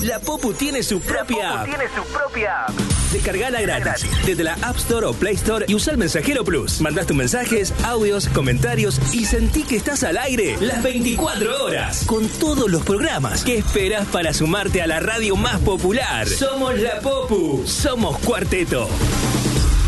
La Popu tiene su propia app. app. Descargala gratis desde la App Store o Play Store y usa el Mensajero Plus. Mandás tus mensajes, audios, comentarios y sentí que estás al aire las 24 horas con todos los programas. ¿Qué esperás para sumarte a la radio más popular? Somos La Popu. Somos Cuarteto.